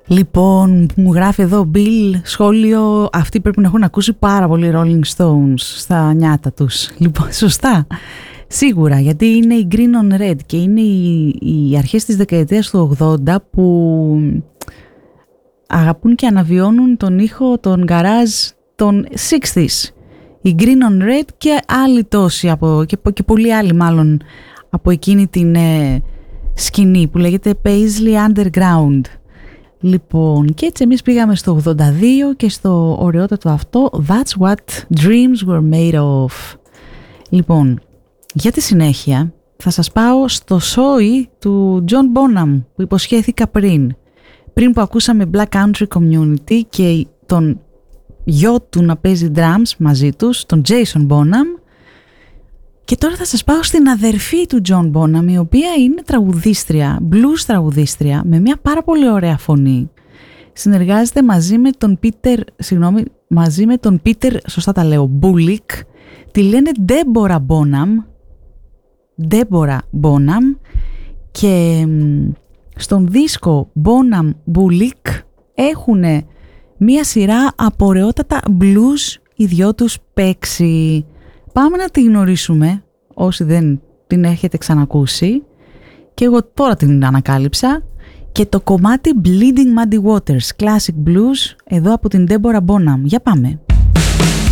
Λοιπόν, μου γράφει εδώ ο Bill σχόλιο, αυτοί πρέπει να έχουν ακούσει πάρα πολύ Rolling Stones στα νιάτα τους. Λοιπόν, σωστά, σίγουρα, γιατί είναι η Green on Red και είναι οι αρχές της δεκαετίας του 80 που αγαπούν και αναβιώνουν τον ήχο, τον garage των 60s. Η Green on Red και άλλοι τόσοι, και πολλοί άλλοι μάλλον από εκείνη την σκηνή που λέγεται Paisley Underground. Λοιπόν, και έτσι εμείς πήγαμε στο 82 και στο ωραιότατο αυτό That's what dreams were made of. Λοιπόν, για τη συνέχεια θα σας πάω στο σόι του John Bonham που υποσχέθηκα πριν που ακούσαμε Black Country Community και τον γιο του να παίζει drums μαζί τους, τον Jason Bonham. Και τώρα θα σας πάω στην αδερφή του John Bonham, η οποία είναι τραγουδίστρια, blues τραγουδίστρια, με μια πάρα πολύ ωραία φωνή. Συνεργάζεται μαζί με τον Peter, σωστά τα λέω, Bullock. Τη λένε Deborah Bonham και στον δίσκο Bonham Bullock έχουν μια σειρά από ωραιότατα blues οι δυο τους παίξει. Πάμε να τη γνωρίσουμε όσοι δεν την έχετε ξανακούσει και εγώ τώρα την ανακάλυψα και το κομμάτι Bleeding Muddy Waters Classic Blues εδώ από την Deborah Bonham. Για πάμε.